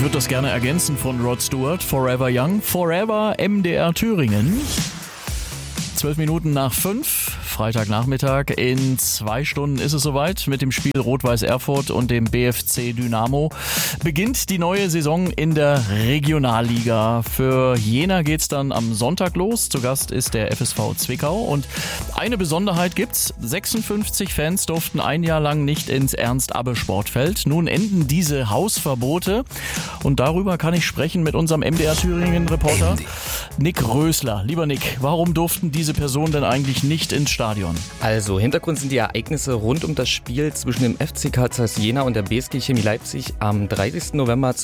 würde das gerne ergänzen von Rod Stewart. Forever Young, Forever MDR Thüringen. 12 Minuten nach 5, Freitagnachmittag. In 2 Stunden ist es soweit. Mit dem Spiel Rot-Weiß Erfurt und dem BFC Dynamo beginnt die neue Saison in der Regionalliga. Für Jena geht's dann am Sonntag los. Zu Gast ist der FSV Zwickau. Und eine Besonderheit gibt's. 56 Fans durften ein Jahr lang nicht ins Ernst-Abbe-Sportfeld. Nun enden diese Hausverbote. Und darüber kann ich sprechen mit unserem MDR Thüringen-Reporter Nick Rösler. Lieber Nick, warum durften diese Personen denn eigentlich nicht ins Stadion? Also, Hintergrund sind die Ereignisse rund um das Spiel zwischen dem FCK Zeiss Jena und der BSG Chemie Leipzig am 30. November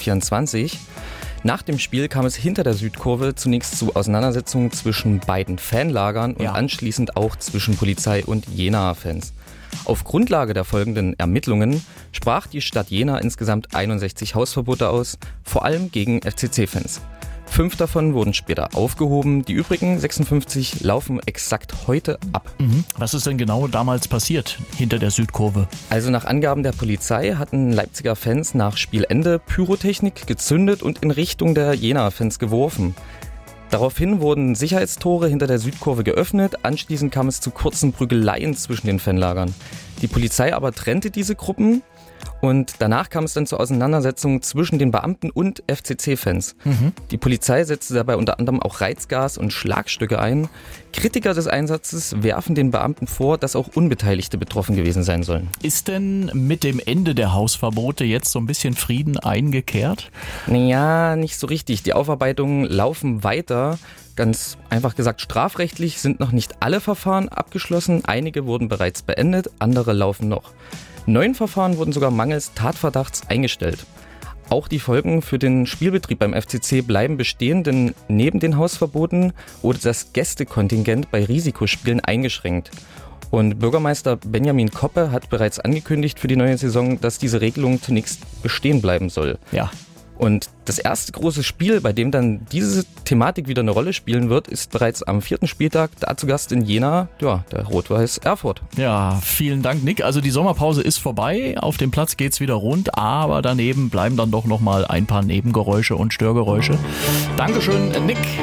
2024. Nach dem Spiel kam es hinter der Südkurve zunächst zu Auseinandersetzungen zwischen beiden Fanlagern und anschließend auch zwischen Polizei und Jenaer Fans. Auf Grundlage der folgenden Ermittlungen sprach die Stadt Jena insgesamt 61 Hausverbote aus, vor allem gegen FCC-Fans. 5 davon wurden später aufgehoben. Die übrigen 56 laufen exakt heute ab. Was ist denn genau damals passiert hinter der Südkurve? Also nach Angaben der Polizei hatten Leipziger Fans nach Spielende Pyrotechnik gezündet und in Richtung der Jenaer Fans geworfen. Daraufhin wurden Sicherheitstore hinter der Südkurve geöffnet. Anschließend kam es zu kurzen Prügeleien zwischen den Fanlagern. Die Polizei aber trennte diese Gruppen. Und danach kam es dann zu Auseinandersetzungen zwischen den Beamten und FCC-Fans. Die Polizei setzte dabei unter anderem auch Reizgas und Schlagstücke ein. Kritiker des Einsatzes werfen den Beamten vor, dass auch Unbeteiligte betroffen gewesen sein sollen. Ist denn mit dem Ende der Hausverbote jetzt so ein bisschen Frieden eingekehrt? Naja, nicht so richtig. Die Aufarbeitungen laufen weiter. Ganz einfach gesagt, strafrechtlich sind noch nicht alle Verfahren abgeschlossen. Einige wurden bereits beendet, andere laufen noch. 9 Verfahren wurden sogar mangels Tatverdachts eingestellt. Auch die Folgen für den Spielbetrieb beim FCC bleiben bestehen, denn neben den Hausverboten wurde das Gästekontingent bei Risikospielen eingeschränkt. Und Bürgermeister Benjamin Koppe hat bereits angekündigt für die neue Saison, dass diese Regelung zunächst bestehen bleiben soll. Ja. Und das erste große Spiel, bei dem dann diese Thematik wieder eine Rolle spielen wird, ist bereits am 4. Spieltag, da zu Gast in Jena, der Rot-Weiß Erfurt. Ja, vielen Dank, Nick. Also die Sommerpause ist vorbei, auf dem Platz geht's wieder rund, aber daneben bleiben dann doch nochmal ein paar Nebengeräusche und Störgeräusche. Dankeschön, Nick.